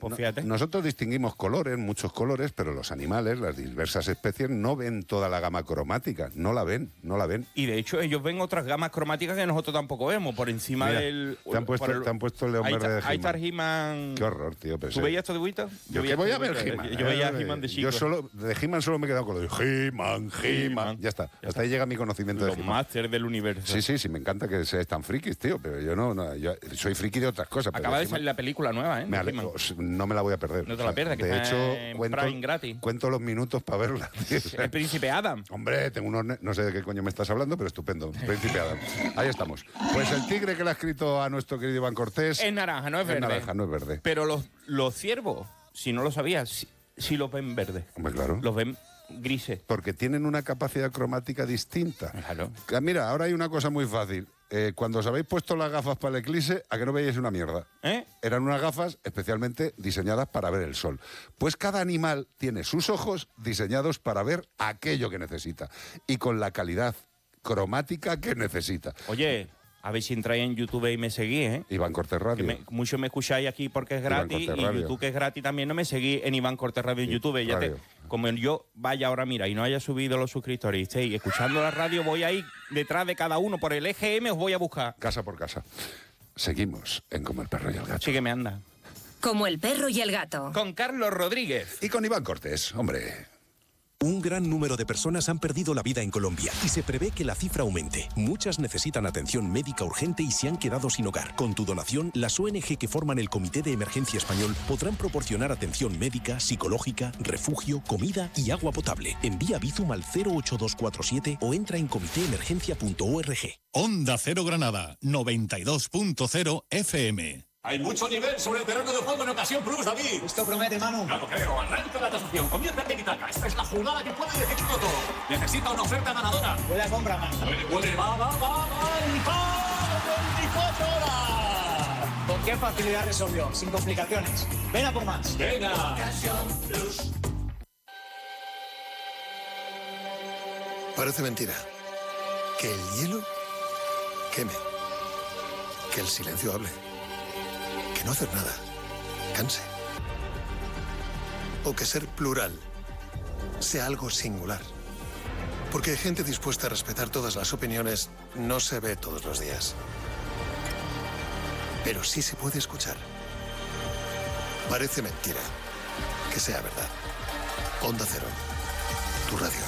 Pues fíjate. Nosotros distinguimos colores, muchos colores, pero los animales, las diversas especies, no ven toda la gama cromática. No la ven. Y de hecho ellos ven otras gamas cromáticas que nosotros tampoco vemos, por encima Mira, del... te han puesto el león verde de He-Man. Ahí está el He-Man. Qué horror, tío. ¿Tú veías estos dibujitos? Yo que voy a ver He-Man. Yo veía He-Man de chico. De He-Man solo me he quedado con lo de He-Man. Ya está. Hasta ahí llega mi conocimiento de Los He-Man. máster del universo. Sí, me encanta que seáis tan frikis, tío, pero yo soy friki de otras cosas. Acaba de salir la película nueva, ¿eh? No me la voy a perder. No te la pierdas, que de está hecho, en Prime gratis. cuento los minutos para verla. El Príncipe Adam. Hombre, tengo unos... No sé de qué coño me estás hablando, pero estupendo. Príncipe Adam. Ahí estamos. Pues el tigre que le ha escrito a nuestro querido Iván Cortés... Es naranja, no es verde. Es naranja, no es verde. Pero los ciervos, si no lo sabías, sí los ven verdes. Hombre, claro. Los ven grises. Porque tienen una capacidad cromática distinta. Claro. Mira, ahora hay una cosa muy fácil. Cuando os habéis puesto las gafas para el eclipse, ¿a que no veíais una mierda? Eran unas gafas especialmente diseñadas para ver el sol. Pues cada animal tiene sus ojos diseñados para ver aquello que necesita. Y con la calidad cromática que necesita. Oye, a ver si entráis en YouTube y me seguís, ¿eh? Iván Cortés Radio. Muchos me escucháis aquí porque es gratis, y YouTube que es gratis también no me seguís en Iván Cortés Radio en YouTube. Como yo vaya ahora, mira, y no haya subido los suscriptores y estéis escuchando la radio, voy a ir detrás de cada uno por el EGM, os voy a buscar. Casa por casa. Seguimos en Como el perro y el gato. Sí que me anda. Como el perro y el gato. Con Carlos Rodríguez. Y con Iván Cortés, hombre. Un gran número de personas han perdido la vida en Colombia y se prevé que la cifra aumente. Muchas necesitan atención médica urgente y se han quedado sin hogar. Con tu donación, las ONG que forman el Comité de Emergencia Español podrán proporcionar atención médica, psicológica, refugio, comida y agua potable. Envía Bizum al 08247 o entra en comitéemergencia.org. Onda Cero Granada, 92.0 FM. Hay mucho nivel sobre el terreno de juego en Ocasión Plus, David. Esto promete, Manu. No lo creo. Arranca la tasación. Comienza en Tiki-Taka. Esta es la jugada que puede decidirlo todo. Necesita una oferta ganadora. Huele a compra, Manu. Huele. Va. 24 horas. ¿Con qué facilidad resolvió? Sin complicaciones. Ven a por más. Venga. Ocasión Plus. Parece mentira. Que el hielo queme. Que el silencio hable. Que no hacer nada canse. O que ser plural sea algo singular. Porque gente dispuesta a respetar todas las opiniones no se ve todos los días. Pero sí se puede escuchar. Parece mentira que sea verdad. Onda Cero, tu radio.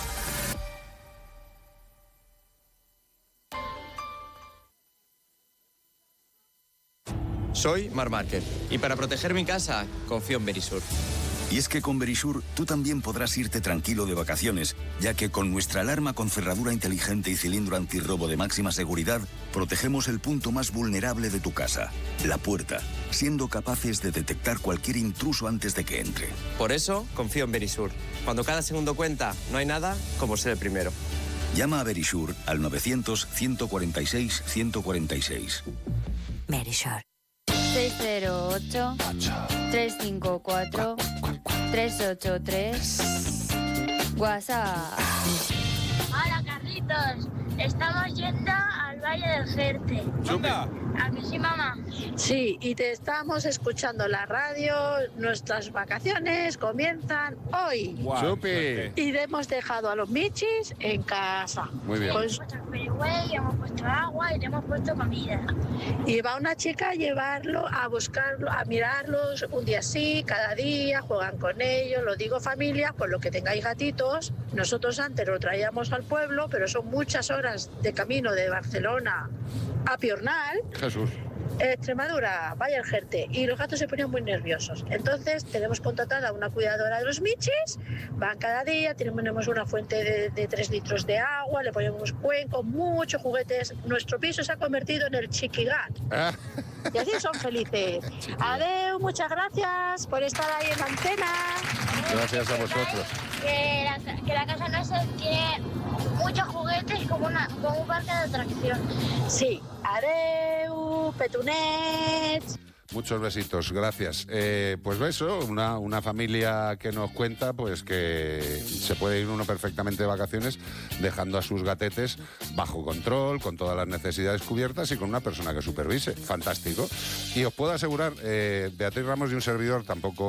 Soy Marc Márquez y para proteger mi casa confío en Verisur. Y es que con Verisur tú también podrás irte tranquilo de vacaciones, ya que con nuestra alarma con cerradura inteligente y cilindro antirrobo de máxima seguridad, protegemos el punto más vulnerable de tu casa, la puerta, siendo capaces de detectar cualquier intruso antes de que entre. Por eso confío en Verisur. Cuando cada segundo cuenta, no hay nada como ser el primero. Llama a Verisur al 900-146-146. Verisur. 608-354-383. WhatsApp. Hola, Carlitos. Estamos yendo al Valle del Jerte. ¿Anda? ¿A que sí, mamá? Sí, y te estamos escuchando la radio. Nuestras vacaciones comienzan hoy. ¡Chupi! Y hemos dejado a los michis en casa. Muy bien. Hemos puesto el freeway, hemos puesto agua y le hemos puesto comida. Y va una chica a llevarlo, a buscarlo, a mirarlos un día sí, cada día, juegan con ellos. Lo digo familia, por lo que tengáis gatitos. Nosotros antes lo traíamos al pueblo, pero son muchas horas de camino de Barcelona a Piornal. Jesús. Extremadura, vaya el Jerte, y los gatos se ponían muy nerviosos. Entonces tenemos contratada a una cuidadora de los michis, van cada día, tenemos una fuente de 3 litros de agua, le ponemos cuencos, muchos juguetes. Nuestro piso se ha convertido en el chiquigat. Y así son felices. Adeu, muchas gracias por estar ahí en la antena. Gracias a vosotros. Que la casa nuestra tiene muchos juguetes como un parque de atracción. Sí, adeu, petunets. Muchos besitos, gracias. Pues eso, una familia que nos cuenta pues que se puede ir uno perfectamente de vacaciones dejando a sus gatetes bajo control, con todas las necesidades cubiertas y con una persona que supervise. Fantástico. Y os puedo asegurar, Beatriz Ramos y un servidor tampoco